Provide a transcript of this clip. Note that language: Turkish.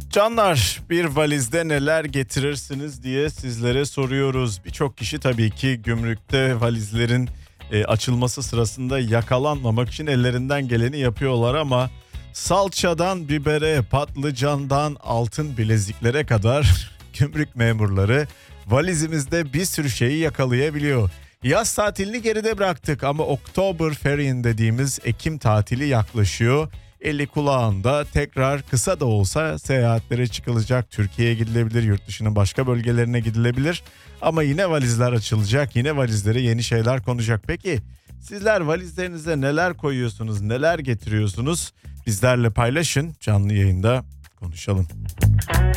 Canlar, bir valizde neler getirirsiniz diye sizlere soruyoruz. Birçok kişi tabii ki gümrükte valizlerin açılması sırasında yakalanmamak için ellerinden geleni yapıyorlar ama salçadan bibere, patlıcandan altın bileziklere kadar gümrük memurları valizimizde bir sürü şeyi yakalayabiliyor. Yaz tatilini geride bıraktık ama Oktoberferien dediğimiz Ekim tatili yaklaşıyor. Eli kulağında tekrar kısa da olsa seyahatlere çıkılacak. Türkiye'ye gidilebilir, yurt dışının başka bölgelerine gidilebilir. Ama yine valizler açılacak, yine valizlere yeni şeyler konacak. Peki sizler valizlerinize neler koyuyorsunuz, neler getiriyorsunuz? Bizlerle paylaşın, canlı yayında konuşalım.